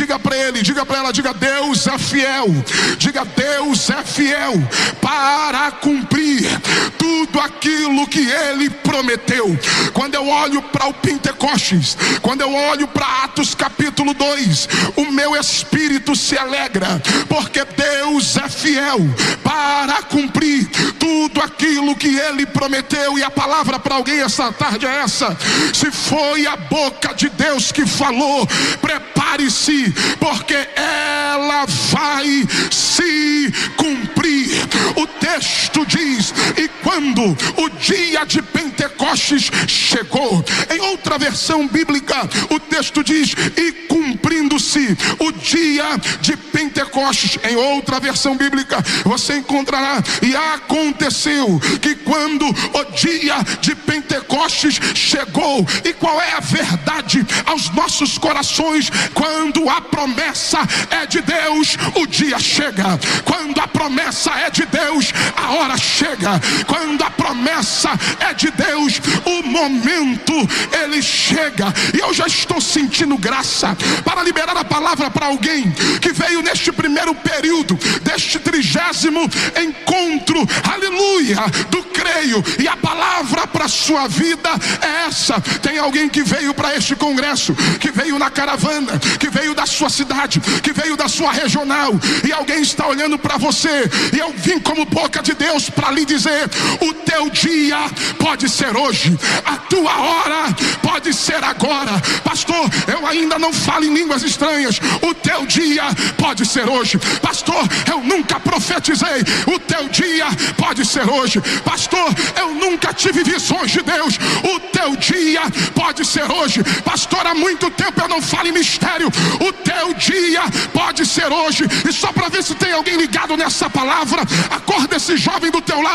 diga para ele, diga para ela, diga: Deus é fiel. Diga: Deus é fiel para cumprir tudo aquilo que Ele prometeu. Quando eu olho para o Pentecostes, quando eu olho para Atos capítulo 2, o meu espírito se alegra, porque Deus é fiel para cumprir tudo aquilo que Ele prometeu. E a palavra para alguém essa tarde é essa: se foi a boca de Deus que falou, prepare-se, porque ela vai se cumprir. O texto diz: e quando o dia de Pentecostes chegou. Em outra versão bíblica, o texto diz: e cumprindo-se o dia de Pentecostes. Em outra versão bíblica você encontrará: e aconteceu que quando o dia de Pentecostes chegou. E qual é a verdade aos nossos corações? Quando a promessa é de Deus, o dia chega. Quando a promessa é de Deus, a hora chega. Quando a promessa é de Deus, o momento ele chega. E eu já estou sentindo graça para liberar a palavra para alguém que veio neste primeiro período deste 30º encontro, aleluia, do Creio. E a palavra para a sua vida é essa: tem alguém que veio para este congresso, que veio na caravana, que veio da sua cidade, que veio da sua regional, e alguém está olhando para você. E eu vim como boca de Deus para lhe dizer: o teu dia pode ser hoje, a tua hora pode ser agora. Pastor, eu ainda não falo em línguas estranhas. O teu dia pode ser hoje. Pastor, eu nunca profetizei. O teu dia pode ser hoje. Pastor, eu nunca tive visões de Deus. O teu dia pode ser hoje. Pastor, há muito tempo eu não falo em mistério. O teu dia pode ser hoje. E só para ver se tem alguém ligado nessa palavra, acorda esse jovem do teu lado.